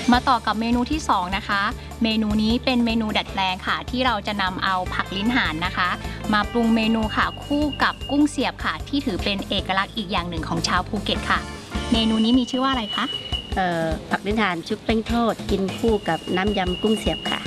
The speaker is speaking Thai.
มาต่อกับเมนูที่2นะคะเมนูนี้เป็นเมนูดัดแปลงค่ะที่เราจะนำเอาผักลิ้นห่านนะคะมาปรุงเมนูค่ะคู่กับกุ้งเสียบค่ะที่ถือเป็นเอกลักษณ์อีกอย่างหนึ่งของชาวภูเก็ตค่ะเมนูนี้มีชื่อว่าอะไรคะผักลิ้นห่านชุบแป้งทอดกินคู่กับน้ำยำกุ้งเสียบค่ะ